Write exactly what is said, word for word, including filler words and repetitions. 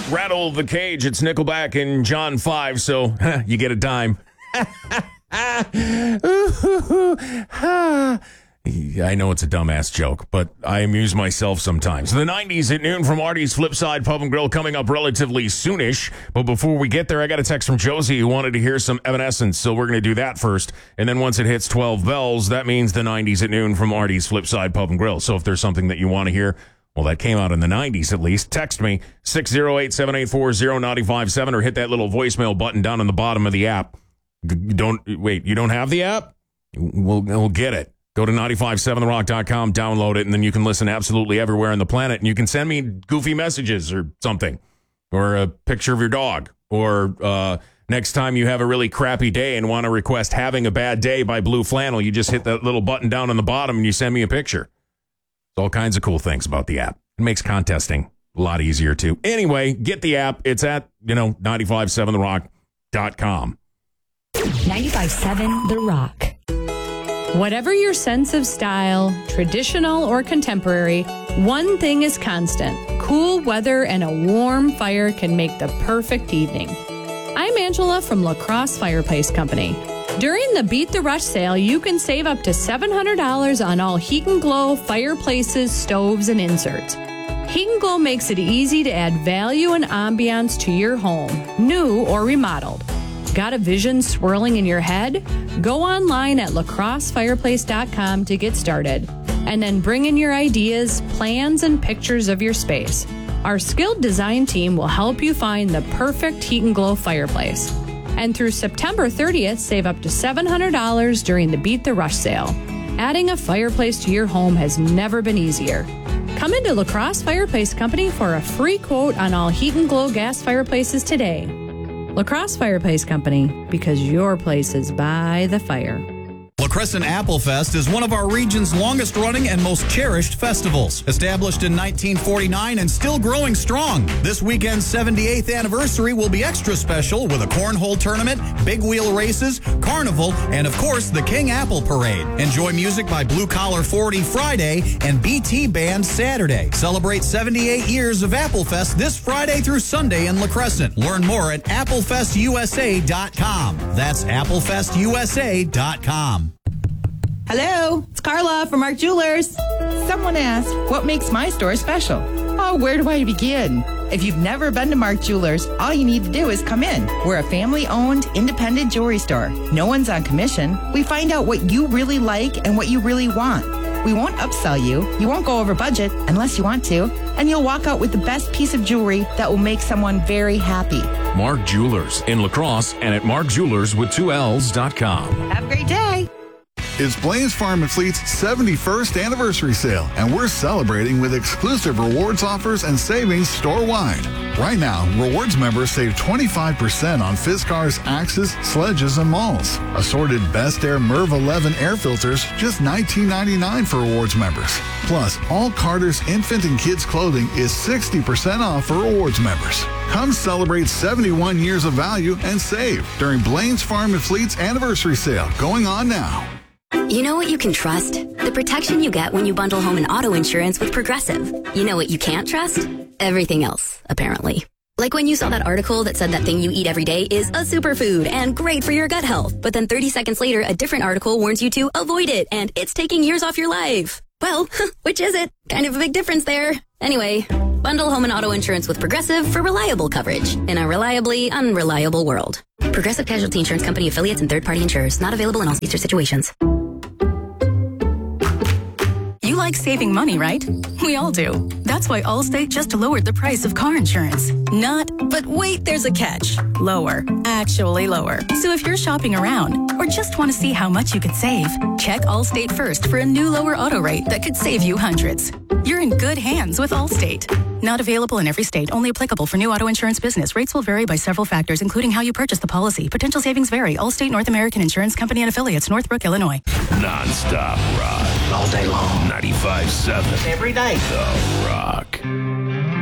Rattle the Cage. It's Nickelback and John five, so you get a dime. I know it's a dumbass joke, but I amuse myself sometimes. The nineties at noon from Artie's Flipside Pub and Grill coming up relatively soonish. But before we get there, I got a text from Josie who wanted to hear some Evanescence, so we're going to do that first. And then once it hits twelve bells, that means the nineties at noon from Artie's Flipside Pub and Grill. So if there's something that you want to hear, well, that came out in the nineties at least, text me six oh eight, seven eight four, oh nine five seven or hit that little voicemail button down on the bottom of the app. Don't wait, you don't have the app? We'll, we'll get it. Go to nine five seven the rock dot com, download it, and then you can listen absolutely everywhere on the planet. And you can send me goofy messages or something, or a picture of your dog, or uh, next time you have a really crappy day and want to request Having a Bad Day by Blue Flannel, you just hit that little button down on the bottom and you send me a picture. All kinds of cool things about the app. It makes contesting a lot easier, too. Anyway, get the app. It's at, you know, nine five seven the rock dot com. ninety-five seven The Rock. Whatever your sense of style, traditional or contemporary, one thing is constant. Cool weather and a warm fire can make the perfect evening. I'm Angela from La Crosse Fireplace Company. During the Beat the Rush sale, you can save up to seven hundred dollars on all Heat and Glow fireplaces, stoves, and inserts. Heat and Glow makes it easy to add value and ambiance to your home, new or remodeled. Got a vision swirling in your head? Go online at la crosse fireplace dot com to get started. And then bring in your ideas, plans, and pictures of your space. Our skilled design team will help you find the perfect Heat and Glow fireplace. And through September thirtieth, save up to seven hundred dollars during the Beat the Rush sale. Adding a fireplace to your home has never been easier. Come into La Crosse Fireplace Company for a free quote on all Heat and Glow gas fireplaces today. La Crosse Fireplace Company, because your place is by the fire. La Crescent Apple Fest is one of our region's longest running and most cherished festivals. Established in nineteen forty-nine and still growing strong. This weekend's seventy-eighth anniversary will be extra special with a cornhole tournament, big wheel races, carnival, and of course the King Apple Parade. Enjoy music by Blue Collar forty Friday and B T Band Saturday. Celebrate seventy-eight years of Apple Fest this Friday through Sunday in La Crescent. Learn more at apple fest u s a dot com. That's apple fest u s a dot com. Hello, it's Carla from Mark Jewelers. Someone asked, what makes my store special? Oh, where do I begin? If you've never been to Mark Jewelers, all you need to do is come in. We're a family-owned, independent jewelry store. No one's on commission. We find out what you really like and what you really want. We won't upsell you. You won't go over budget unless you want to. And you'll walk out with the best piece of jewelry that will make someone very happy. Mark Jewelers in La Crosse and at mark jewelers with two L's dot com. Have a great day. It's Blaine's Farm and Fleet's seventy-first anniversary sale, and we're celebrating with exclusive rewards offers and savings store-wide. Right now, rewards members save twenty-five percent on Fiskars, Axes, Sledges, and Malls. Assorted Best Air Merv eleven air filters, just nineteen ninety-nine for rewards members. Plus, all Carter's infant and kids clothing is sixty percent off for rewards members. Come celebrate seventy-one years of value and save during Blaine's Farm and Fleet's anniversary sale, going on now. You know what you can trust? The protection you get when you bundle home and auto insurance with Progressive. You know what you can't trust? Everything else, apparently. Like when you saw that article that said that thing you eat every day is a superfood and great for your gut health. But then thirty seconds later, a different article warns you to avoid it and it's taking years off your life. Well, which is it? Kind of a big difference there. Anyway, bundle home and auto insurance with Progressive for reliable coverage in a reliably unreliable world. Progressive Casualty Insurance Company affiliates and third-party insurers. Not available in all states or situations. You like saving money, right? We all do. That's why Allstate just lowered the price of car insurance. Not, but wait, there's a catch. Lower. Actually lower. So if you're shopping around or just want to see how much you could save, check Allstate first for a new lower auto rate that could save you hundreds. You're in good hands with Allstate. Not available in every state. Only applicable for new auto insurance business. Rates will vary by several factors, including how you purchase the policy. Potential savings vary. Allstate North American Insurance Company and affiliates. Northbrook, Illinois. Non-stop rock. All day long. ninety-five seven. Every day. The Rock.